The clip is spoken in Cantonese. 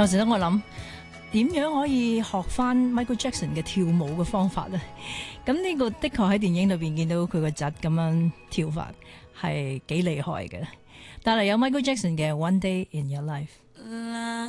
有時咧我諗點樣可以學翻 Michael Jackson 嘅跳舞嘅方法咧？咁呢個的確喺電影裏邊見到佢個侄咁樣跳法係幾厲害嘅，但係有 Michael Jackson 嘅 One Day in Your Life。